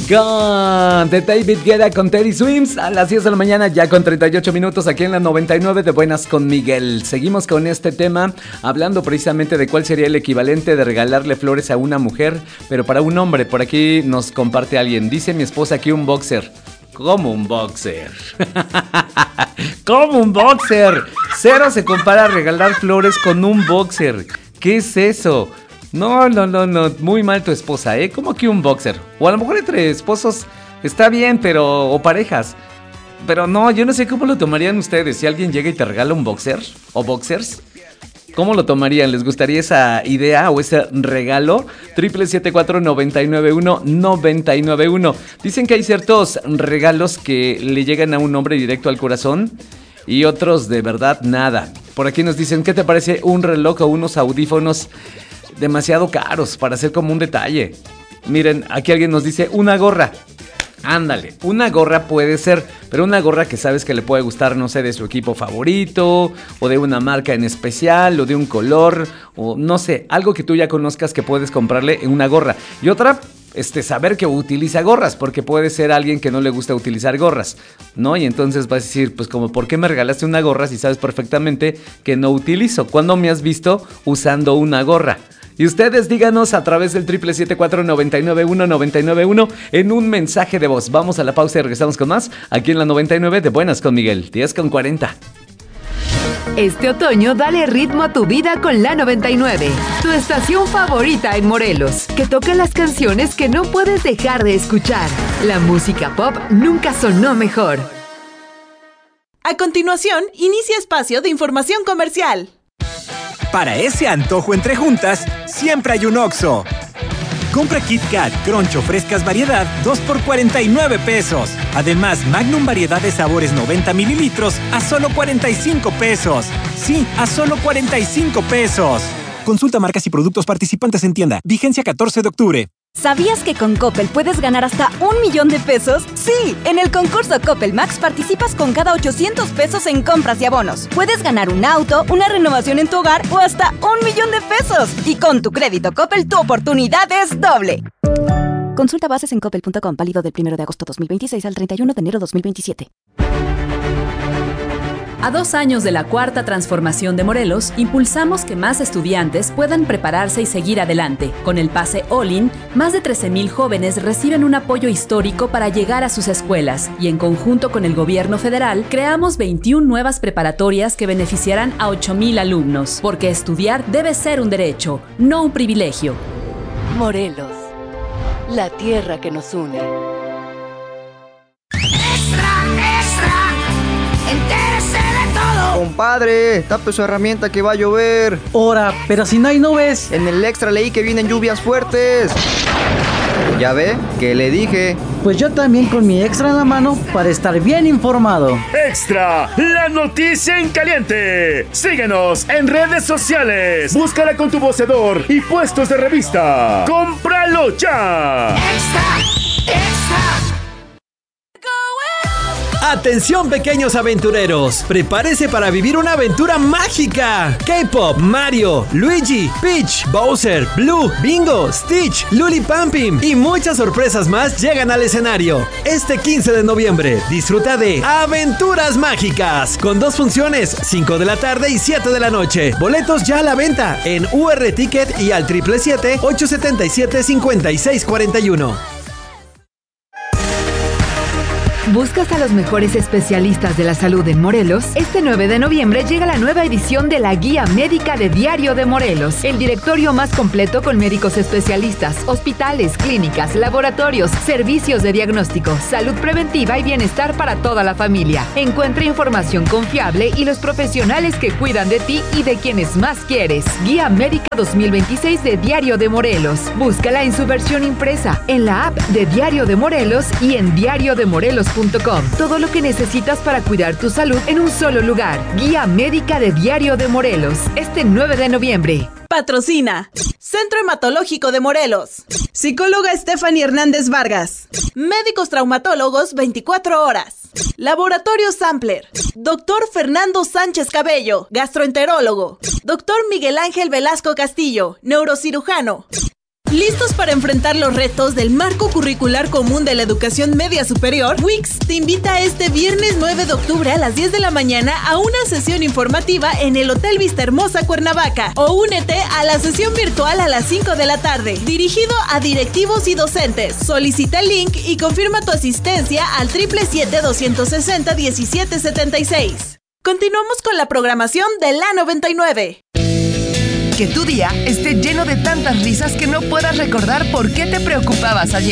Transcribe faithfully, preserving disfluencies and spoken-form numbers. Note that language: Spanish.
God de David Guetta con Teddy Swims a las diez de la mañana, ya con treinta y ocho minutos aquí en la noventa y nueve de Buenas con Miguel. Seguimos con este tema, hablando precisamente de cuál sería el equivalente de regalarle flores a una mujer, pero para un hombre. Por aquí nos comparte alguien, dice mi esposa que un boxer. ¿Cómo un boxer? ¿Cómo un boxer? Cero se compara a regalar flores con un boxer. ¿Qué es eso? No, no, no, no, muy mal tu esposa, ¿eh? ¿Cómo que un boxer? O a lo mejor entre esposos está bien, pero... o parejas. Pero no, yo no sé cómo lo tomarían ustedes. Si alguien llega y te regala un boxer o boxers, ¿cómo lo tomarían? ¿Les gustaría esa idea o ese regalo? Triple siete cuatro nueve nueve uno nueve nueve uno. Dicen que hay ciertos regalos que le llegan a un hombre directo al corazón y otros de verdad nada. Por aquí nos dicen, ¿qué te parece un reloj o unos audífonos demasiado caros para hacer como un detalle? Miren, aquí alguien nos dice una gorra. Ándale, una gorra puede ser, pero una gorra que sabes que le puede gustar, no sé, de su equipo favorito, o de una marca en especial, o de un color, o no sé, algo que tú ya conozcas que puedes comprarle en una gorra. Y otra, este, saber que utiliza gorras, porque puede ser alguien que no le gusta utilizar gorras, ¿no? Y entonces vas a decir, pues como, ¿por qué me regalaste una gorra si sabes perfectamente que no utilizo? ¿Cuándo me has visto usando una gorra? Y ustedes díganos a través del triple siete cuatro nueve nueve uno nueve nueve uno en un mensaje de voz. Vamos a la pausa y regresamos con más aquí en la noventa y nueve de Buenas con Miguel, diez con cuarenta. Este otoño dale ritmo a tu vida con la noventa y nueve, tu estación favorita en Morelos, que toca las canciones que no puedes dejar de escuchar. La música pop nunca sonó mejor. A continuación, inicia espacio de información comercial. Para ese antojo entre juntas, siempre hay un Oxxo. Compra Kit Kat, Crunch o frescas variedad, dos por cuarenta y nueve pesos. Además, Magnum variedad de sabores noventa mililitros a solo cuarenta y cinco pesos. Sí, a solo cuarenta y cinco pesos. Consulta marcas y productos participantes en tienda. Vigencia catorce de octubre. ¿Sabías que con Coppel puedes ganar hasta un millón de pesos? ¡Sí! En el concurso Coppel Max participas con cada ochocientos pesos en compras y abonos. Puedes ganar un auto, una renovación en tu hogar o hasta un millón de pesos. Y con tu crédito Coppel, tu oportunidad es doble. Consulta bases en coppel punto com, válido del primero de agosto dos mil veintiséis al treinta y uno de enero dos mil veintisiete. A dos años de la Cuarta Transformación de Morelos, impulsamos que más estudiantes puedan prepararse y seguir adelante. Con el pase All-In, más de trece mil jóvenes reciben un apoyo histórico para llegar a sus escuelas y en conjunto con el gobierno federal, creamos veintiuna nuevas preparatorias que beneficiarán a ocho mil alumnos. Porque estudiar debe ser un derecho, no un privilegio. Morelos, la tierra que nos une. Compadre, tape su herramienta que va a llover. Ora, pero si no hay nubes. En el extra leí que vienen lluvias fuertes. ¿Ya ve? ¿Qué le dije? Pues yo también con mi extra en la mano para estar bien informado. Extra, la noticia en caliente. Síguenos en redes sociales. Búscala con tu vocedor y puestos de revista. ¡Cómpralo ya! Extra, extra. Atención pequeños aventureros, prepárese para vivir una aventura mágica. K-Pop, Mario, Luigi, Peach, Bowser, Blue, Bingo, Stitch, Lulipampim y muchas sorpresas más llegan al escenario. Este quince de noviembre, disfruta de Aventuras Mágicas, con dos funciones, cinco de la tarde y siete de la noche. Boletos ya a la venta en U R Ticket y al triple siete ocho siete siete cinco seis cuatro uno. ¿Buscas a los mejores especialistas de la salud en Morelos? Este nueve de noviembre llega la nueva edición de la Guía Médica de Diario de Morelos, el directorio más completo con médicos especialistas, hospitales, clínicas, laboratorios, servicios de diagnóstico, salud preventiva y bienestar para toda la familia. Encuentra información confiable y los profesionales que cuidan de ti y de quienes más quieres. Guía Médica dos mil veintiséis de Diario de Morelos. Búscala en su versión impresa, en la app de Diario de Morelos y en diario de morelos punto com. Todo lo que necesitas para cuidar tu salud en un solo lugar. Guía Médica de Diario de Morelos. Este nueve de noviembre. Patrocina Centro Hematológico de Morelos. Psicóloga Stephanie Hernández Vargas. Médicos traumatólogos veinticuatro horas. Laboratorio Sampler. Doctor Fernando Sánchez Cabello, gastroenterólogo. Doctor Miguel Ángel Velasco Castillo, neurocirujano. ¿Listos para enfrentar los retos del Marco Curricular Común de la Educación Media Superior? W I C S te invita este viernes nueve de octubre a las diez de la mañana a una sesión informativa en el Hotel Vista Hermosa Cuernavaca o únete a la sesión virtual a las cinco de la tarde, dirigido a directivos y docentes. Solicita el link y confirma tu asistencia al siete siete siete, dos seis cero, uno siete siete seis. Continuamos con la programación de la noventa y nueve. Que tu día esté lleno de tantas risas que no puedas recordar por qué te preocupabas ayer.